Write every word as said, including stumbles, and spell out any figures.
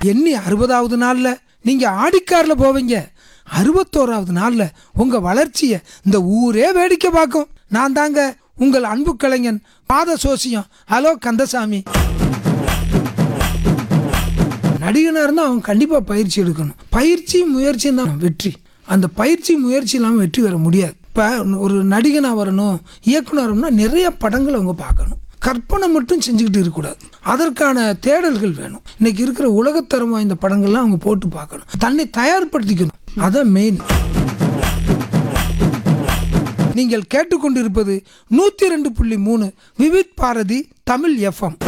எண்ணி அறுபதாவது நாள்ல நீங்க ஆடிக்கார்ல போவீங்க. அறுபத்தோராவது நாள்ல உங்க வளர்ச்சியை இந்த ஊரே வேடிக்கை பார்க்கும். நான் தாங்க உங்கள் அன்பு கலைஞன் பாத சோசியம். ஹலோ கந்தசாமி. நடிகனா இருந்தா அவன் கண்டிப்பா பயிற்சி எடுக்கணும். பயிற்சி முயற்சி தான் வெற்றி. அந்த பயிற்சி முயற்சி இல்லாமல் வெற்றி பெற முடியாது. இப்போ ஒரு நடிகனா வரணும், இயக்குனர்னா நிறைய படங்கள் அவங்க பார்க்கணும். கற்பனை மட்டும் செஞ்சுக்கிட்டு இருக்கக்கூடாது. அதற்கான தேடல்கள் வேணும். இன்னைக்கு இருக்கிற உலகத்தரம் வாய்ந்த படங்கள்லாம் அவங்க போட்டு பார்க்கணும். தன்னை தயார்படுத்திக்கணும். அதான் மெயின். நீங்கள் கேட்டுக்கொண்டிருப்பது நூத்தி ரெண்டு புள்ளி மூணு விவித் பாரதி தமிழ் எஃப்எம்.